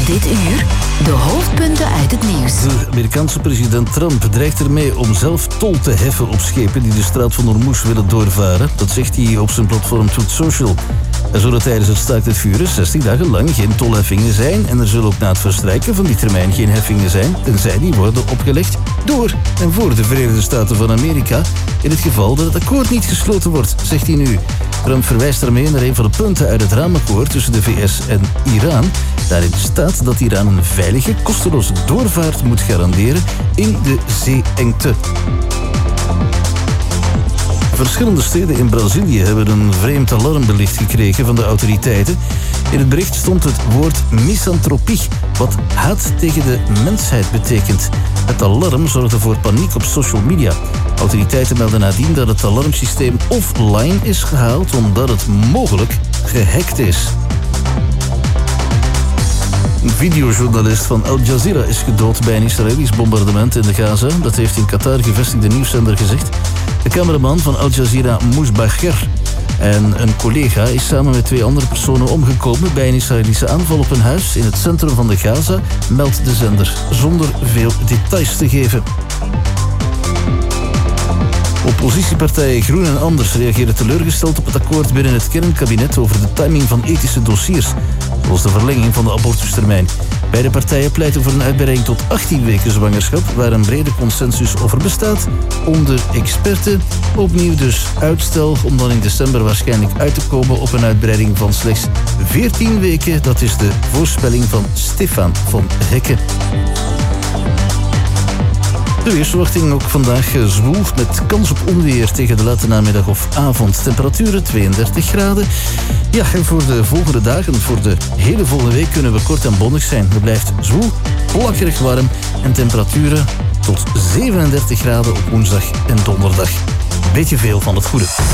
Dit uur de hoofdpunten uit het nieuws. De Amerikaanse president Trump dreigt ermee om zelf tol te heffen op schepen die de straat van Hormuz willen doorvaren. Dat zegt hij op zijn platform Truth Social. Er zullen tijdens het staakt het vuren 60 dagen lang geen tolheffingen zijn en er zullen ook na het verstrijken van die termijn geen heffingen zijn, tenzij die worden opgelegd door en voor de Verenigde Staten van Amerika, in het geval dat het akkoord niet gesloten wordt, zegt hij nu. Trump verwijst daarmee naar een van de punten uit het raamakkoord tussen de VS en Iran. Daarin staat dat Iran een veilige, kosteloze doorvaart moet garanderen in de zeeengte. Verschillende steden in Brazilië hebben een vreemd alarmbericht gekregen van de autoriteiten. In het bericht stond het woord misantropie, wat haat tegen de mensheid betekent. Het alarm zorgde voor paniek op social media. Autoriteiten melden nadien dat het alarmsysteem offline is gehaald omdat het mogelijk gehackt is. Een videojournalist van Al Jazeera is gedood bij een Israëlisch bombardement in de Gaza. Dat heeft in Qatar gevestigde nieuwszender gezegd. De cameraman van Al Jazeera, Mousbacher, en een collega is samen met 2 andere personen omgekomen bij een Israëlische aanval op een huis in het centrum van de Gaza, meldt de zender, zonder veel details te geven. Oppositiepartijen Groen en Anders reageren teleurgesteld op het akkoord binnen het kernkabinet over de timing van ethische dossiers, zoals de verlenging van de abortustermijn. Beide partijen pleiten voor een uitbreiding tot 18 weken zwangerschap, waar een brede consensus over bestaat onder experten. Opnieuw dus uitstel om dan in december waarschijnlijk uit te komen op een uitbreiding van slechts 14 weken. Dat is de voorspelling van Stefan van Hekken. De weersverwachting ook vandaag zwoel met kans op onweer tegen de late namiddag of avond. Temperaturen 32 graden. Ja, en voor de volgende dagen, voor de hele volgende week kunnen we kort en bondig zijn. Het blijft zwoel, plakkerig warm en temperaturen tot 37 graden op woensdag en donderdag. Beetje veel van het goede.